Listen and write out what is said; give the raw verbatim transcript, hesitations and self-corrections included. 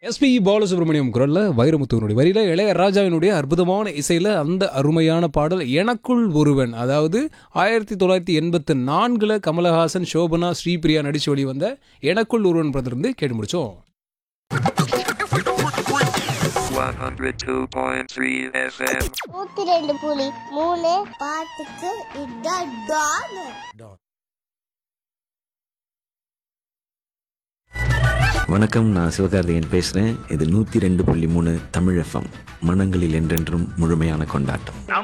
SP Balasubramaniam குரல்ல வைரமுத்துவனுடைய வரியில இளையராஜாவினுடைய அற்புதமான இசையில அந்த அருமையான பாடல் எனக்குள் ஒருவன். அதாவது ஆயிரத்தி தொள்ளாயிரத்தி எண்பத்தி நான்குல கமலஹாசன், சோபனா, ஸ்ரீபிரியா நடிச்சு வெளிவந்த எனக்குள் ஒருவன் படத்திலிருந்து கேட்டு முடிச்சோம். நூத்தி ரெண்டு புள்ளி மூணு பாட்டுக்கு இதான் டான். வணக்கம், நான் சிவகார்த்திகேயன் பேசுகிறேன். இது நூற்றி ரெண்டு புள்ளி மூணு தமிழ் எஃப்எம். மனங்களில் என்றென்றும் முழுமையான கொண்டாட்டம்.